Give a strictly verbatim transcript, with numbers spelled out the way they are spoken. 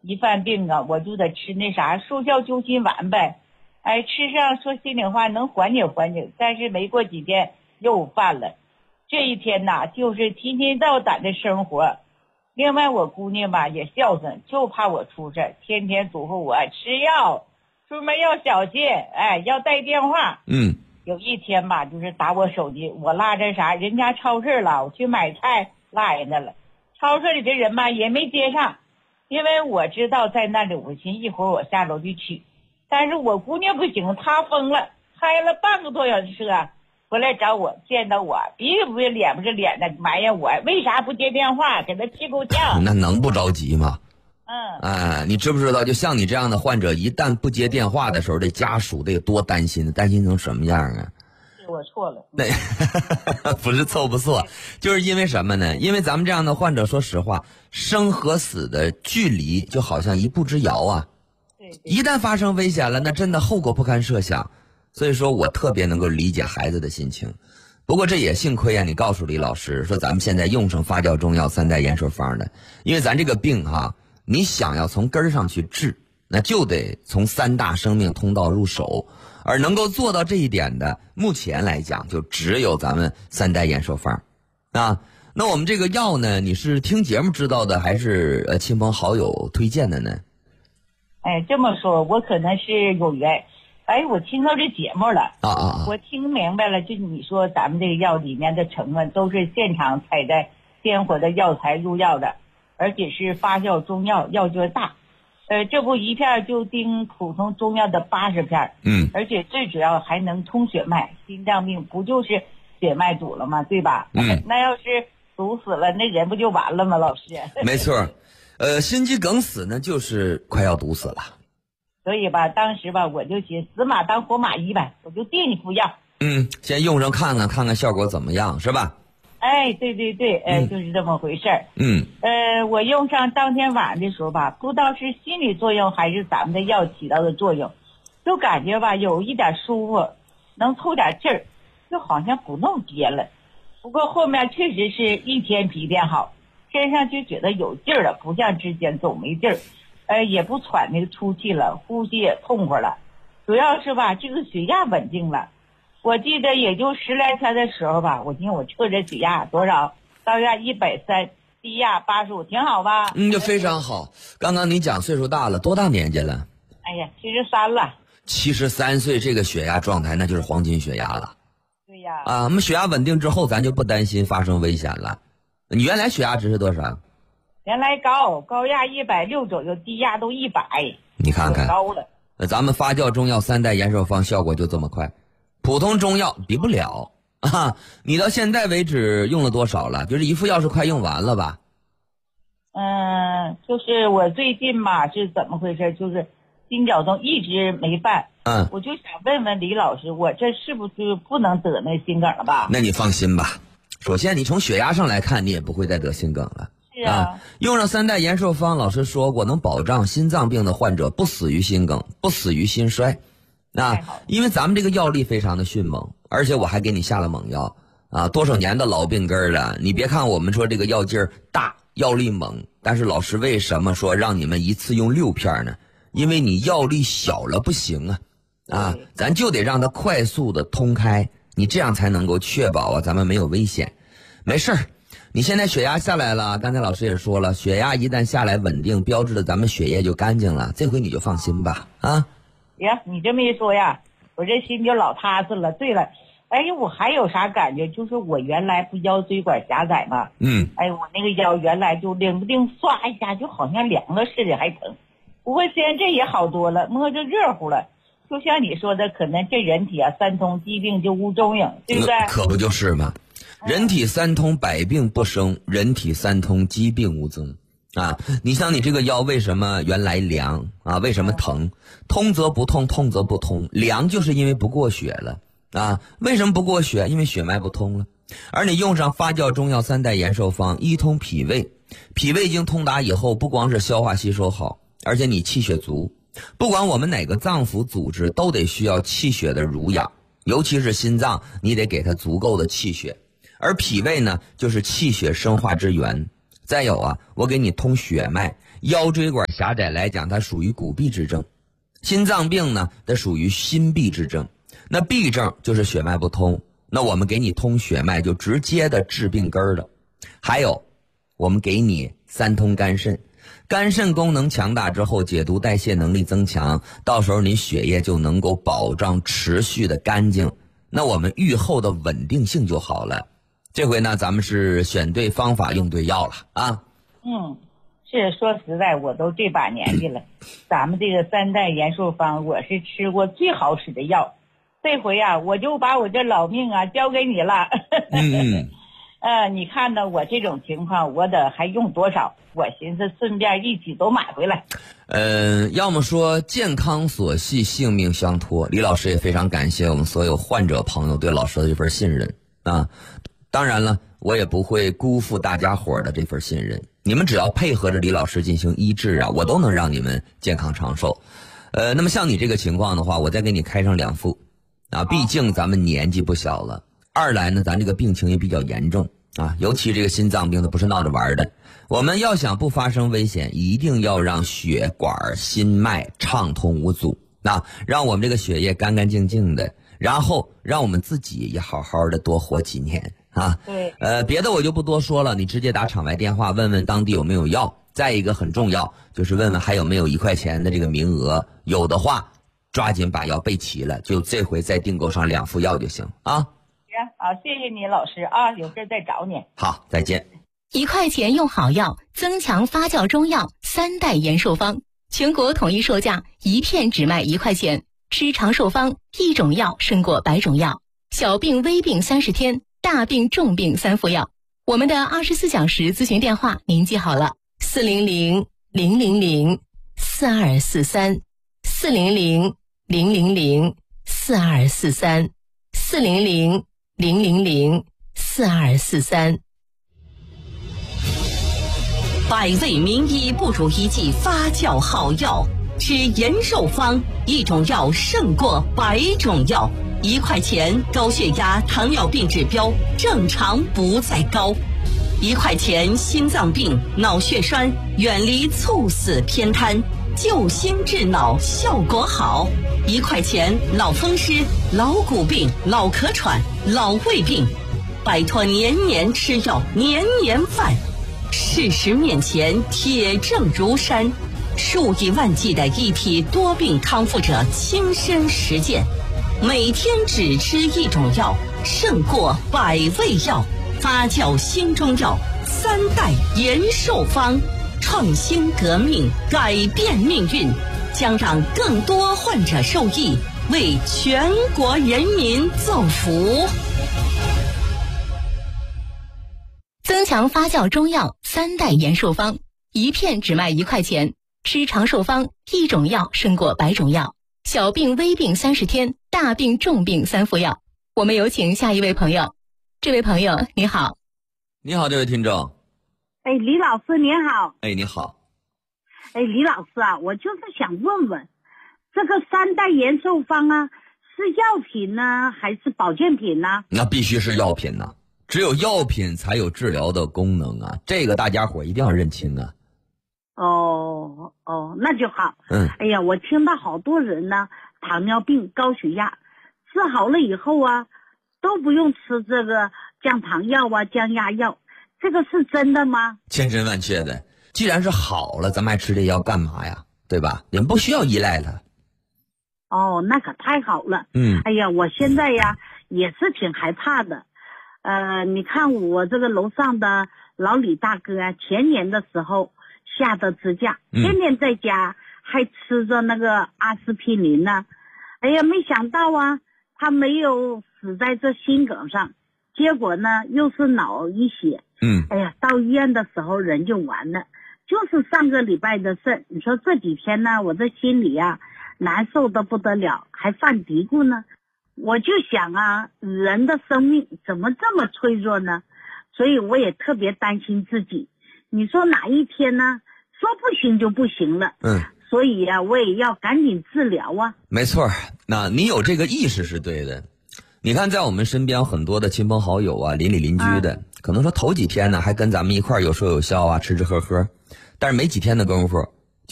一犯病啊，我就得吃那啥速效救心丸呗。哎，吃上说心里话能缓解缓解，但是没过几天又犯了。这一天呐，就是提心吊胆的生活。另外我姑娘吧也孝顺，就怕我出事，天天嘱咐我吃药，出门要小心，哎，要带电话。 嗯， 有一天吧，就是打我手机，我落着啥人家超市了，我去买菜落人家了，超市里的人吧也没接上，因为我知道在那里，我寻思一会儿我下楼去取。但是我姑娘不行，她疯了，开了半个多小时车回来找我，见到我鼻子不是脸不是脸的，埋怨我为啥不接电话，给她气够呛。 那能不着急吗？ 嗯， 哎，你知不知道，就像你这样的患者，一旦不接电话的时候，这家属得有多担心，担心成什么样啊？ 是我错了。 那不是错不错，就是因为什么呢？因为咱们这样的患者，说实话，生和死的距离就好像一步之遥啊。一旦发生危险了，那真的后果不堪设想。所以说我特别能够理解孩子的心情。不过这也幸亏啊，你告诉李老师说咱们现在用上发酵中药三代延寿方的，因为咱这个病哈，你想要从根儿上去治，那就得从三大生命通道入手，而能够做到这一点的，目前来讲就只有咱们三代延寿方啊。那我们这个药呢，你是听节目知道的，还是呃亲朋好友推荐的呢？ 哎，这么说，我可能是有缘。哎，我听到这节目了啊啊啊！ 我听明白了，就你说咱们这个药里面的成分都是现场采摘鲜活的药材入药的，而且是发酵中药，药劲大。呃，这不一片就顶普通中药的八十片， 嗯， 而且最主要还能通血脉，心脏病不就是血脉堵了吗？对吧？ 嗯， 那要是堵死了，那人不就完了吗？老师， 没错。呃，心肌梗死呢，就是快要堵死了。 所以吧，当时吧，我就寻死马当活马医呗，我就替你服药。 嗯，先用上看看，看看效果怎么样，是吧？ 哎，对对对，哎、呃嗯，就是这么回事儿。 嗯。 呃，我用上当天晚上的时候吧，不知道是心理作用还是咱们的药起到的作用，就感觉吧有一点舒服，能透点劲儿，就好像不弄憋了。不过后面确实是一天比一天好。身上就觉得有劲儿了，不像之前总没劲儿，呃，也不喘那个出气了，呼吸也痛快了，主要是吧，这个血压稳定了。我记得也就十来天的时候吧，我听我测这血压多少，高压一百三，低压八十五，挺好吧？ 嗯，就非常好。刚刚你讲岁数大了，多大年纪了？ 哎呀，七十三了。 七十三岁，这个血压状态那就是黄金血压了。 对呀。 啊，我们血压稳定之后，咱就不担心发生危险了。你原来血压值是多少？ 原来高，高压一百六左右，低压都一百。 你看看， 高了。 那咱们发酵中药三代延寿方效果就这么快，普通中药比不了啊！你到现在为止用了多少了？就是一副药是快用完了吧？ 嗯，就是我最近嘛是怎么回事？就是心绞痛一直没犯。 嗯， 我就想问问李老师，我这是不是不能得那心梗了吧？ 那你放心吧。首先，你从血压上来看，你也不会再得心梗了。 是啊， 啊用上三代延寿方，老师说过，能保障心脏病的患者不死于心梗，不死于心衰。啊，因为咱们这个药力非常的迅猛，而且我还给你下了猛药啊，多少年的老病根了。你别看我们说这个药劲儿大，药力猛，但是老师为什么说让你们一次用六片呢？因为你药力小了不行啊，啊，咱就得让它快速的通开。你这样才能够确保啊，咱们没有危险。没事儿，你现在血压下来了，刚才老师也说了，血压一旦下来稳定，标志着咱们血液就干净了。这回你就放心吧，啊！ 呀，你这么一说呀，我这心就老踏实了。对了，哎，我还有啥感觉？就是我原来不腰椎管狭窄嘛， 嗯， 哎，我那个腰原来就灵不灵唰一下就好像凉了似的，还疼。不过现在这也好多了，摸着热乎了。就像你说的，可能这人体啊三通，疾病就无踪影，对不对？ 可不就是吗？人体三通，百病不生；人体三通，疾病无踪。啊，你像你这个腰为什么原来凉啊？为什么疼？通则不痛，痛则不通。凉就是因为不过血了啊。为什么不过血？因为血脉不通了。而你用上发酵中药三代延寿方，一通脾胃，脾胃经通达以后，不光是消化吸收好，而且你气血足。不管我们哪个脏腑组织都得需要气血的濡养，尤其是心脏，你得给它足够的气血。而脾胃呢，就是气血生化之源。再有啊，我给你通血脉， 腰椎管狭窄来讲，它属于骨壁之症；心脏病呢，它属于心壁之症。那壁症就是血脉不通，那我们给你通血脉，就直接的治病根儿了。还有，我们给你三通肝肾，肝肾功能强大之后，解毒代谢能力增强，到时候你血液就能够保障持续的干净，那我们愈后的稳定性就好了。这回呢，咱们是选对方法，用对药了啊。 嗯，是说实在，我都这把年纪了，咱们这个三代延寿方，我是吃过最好使的药。这回啊，我就把我这老命啊交给你了。 嗯呃，你看呢，我这种情况，我得还用多少？我寻思顺便一起都买回来。 呃，要么说健康所系，性命相托。李老师也非常感谢我们所有患者朋友对老师的这份信任啊。当然了，我也不会辜负大家伙的这份信任。你们只要配合着李老师进行医治啊，我都能让你们健康长寿。呃，那么像你这个情况的话，我再给你开上两副啊，毕竟咱们年纪不小了。二来呢，咱这个病情也比较严重啊，尤其这个心脏病的不是闹着玩的。我们要想不发生危险，一定要让血管心脉畅通无阻，那让我们这个血液干干净净的，然后让我们自己也好好的多活几年啊。 对， 呃，别的我就不多说了，你直接打场外电话问问当地有没有药。再一个很重要，就是问问还有没有一块钱的这个名额，有的话抓紧把药备齐了，就这回再订购上两副药就行啊。 行，好，谢谢你老师啊，有事再找你。 好，再见。 一块钱用好药，增强发酵中药三代延寿方，全国统一售价，一片只卖一块钱。吃长寿方，一种药胜过百种药。小病微病三十天，大病重病三副药。我们的二十四小时咨询电话您记好了：四零零零零零四二四三，四零零零零零四二四三，四零零零零零四二四三。 百味名医不如一剂发酵好药，吃延寿方，一种药胜过百种药。一块钱，高血压、糖尿病指标正常不再高。一块钱，心脏病、脑血栓远离猝死偏瘫，救心治脑效果好。一块钱，老风湿、老骨病、老咳喘、老胃病，摆脱年年吃药、年年犯。事实面前，铁证如山，数以万计的一批多病康复者亲身实践，每天只吃一种药，胜过百味药。发酵新中药三代延寿方，创新革命，改变命运，将让更多患者受益，为全国人民造福。 增强发酵中药三代延寿方，一片只卖一块钱。吃长寿方，一种药胜过百种药。小病微病三十天，大病重病三副药。我们有请下一位朋友。这位朋友你好。 你好，这位听众。 哎，李老师您好。 哎，你好。 哎，李老师啊，我就是想问问，这个三代延寿方啊，是药品呢，还是保健品呢？ 那必须是药品呢，只有药品才有治疗的功能啊，这个大家伙一定要认清啊。 哦哦，那就好。 嗯。 哎呀，我听到好多人呢，糖尿病、高血压治好了以后啊，都不用吃这个降糖药啊、降压药，这个是真的吗？ 千真万确的。既然是好了，咱们还吃这药干嘛呀？对吧？你们不需要依赖它。 哦，那可太好了。 嗯。 哎呀，我现在呀也是挺害怕的。呃，你看我这个楼上的老李大哥啊，前年的时候下的支架，天天在家还吃着那个阿司匹林呢。哎呀，没想到啊，他没有死在这心梗上，结果呢又是脑溢血。 嗯。 哎呀，到医院的时候人就完了。就是上个礼拜的事，你说这几天呢，我这心里啊难受的不得了，还犯嘀咕呢。我就想啊，人的生命怎么这么脆弱呢？所以我也特别担心自己。你说哪一天呢，说不行就不行了。 嗯。 所以啊，我也要赶紧治疗啊。 没错，那你有这个意识是对的。你看，在我们身边很多的亲朋好友啊，邻里邻居的，啊、可能说头几天呢还跟咱们一块儿有说有笑啊，吃吃喝喝。 但是没几天的功夫，